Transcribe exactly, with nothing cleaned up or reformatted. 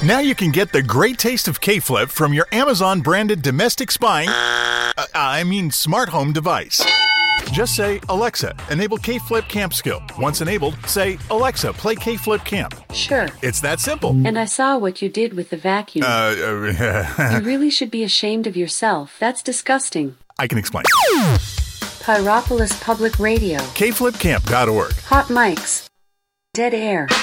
Now you can get the great taste of K-Flip from your Amazon-branded domestic spying, uh, I mean smart home device. Just say, Alexa, enable K-Flip Camp Skill. Once enabled, say, Alexa, play K-Flip Camp. Sure. It's that simple. And I saw what you did with the vacuum. Uh, uh You really should be ashamed of yourself. That's disgusting. I can explain. Pyropolis Public Radio. K flip camp dot org. Hot mics. Dead air.